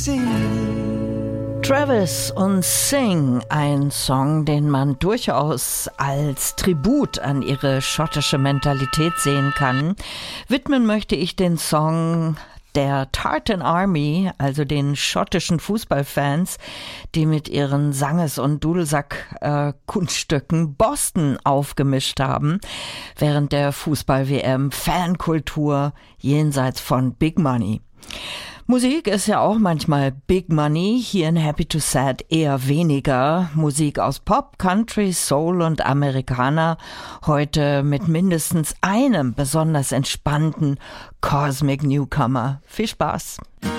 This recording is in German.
sing. Travis und Sing, ein Song, den man durchaus als Tribut an ihre schottische Mentalität sehen kann. Widmen möchte ich den Song der Tartan Army, also den schottischen Fußballfans, die mit ihren Sanges- und Dudelsack-Kunststücken Boston aufgemischt haben, während der Fußball-WM Fankultur jenseits von Big Money. Musik ist ja auch manchmal Big Money, hier in Happy to Sad eher weniger. Musik aus Pop, Country, Soul und Amerikaner, heute mit mindestens einem besonders entspannten Cosmic Newcomer. Viel Spaß!